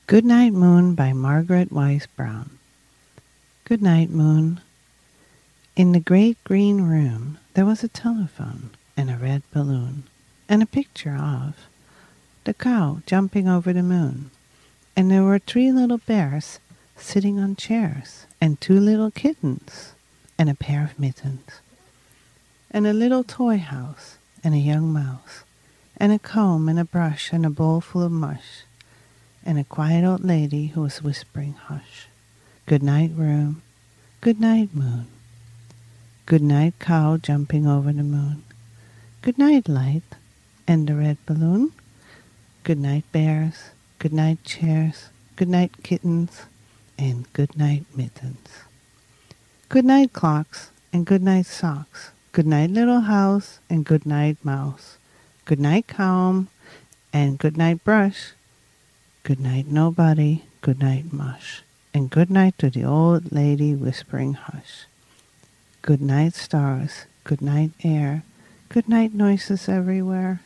Good Night Moon by Margaret Wise Brown. Good night, moon. In the great green room there was a telephone and a red balloon and a picture of the cow jumping over the moon. And there were 3 little bears sitting on chairs and 2 little kittens and a pair of mittens and a little toy house and a young mouse and a comb and a brush and a bowl full of mush and a quiet old lady who was whispering hush. Good night, room. Good night, moon. Good night, cow jumping over the moon. Good night, light and the red balloon. Good night, bears. Good night, chairs. Good night, kittens. And good night, mittens. Good night, clocks and good night, socks. Good night, little house and good night, mouse. Good night, comb and good night, brush. Good night, nobody. Good night, mush. And good night to the old lady whispering hush. Good night, stars. Good night, air. Good night, noises everywhere.